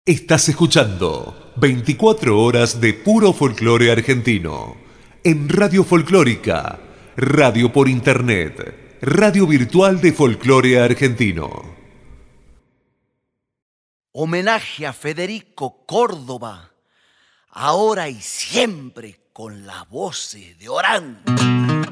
Estás escuchando 24 horas de puro folclore argentino en Radio Folclórica, radio por internet, radio virtual de folclore argentino. Homenaje a Federico Córdoba, ahora y siempre con las voces de Orán.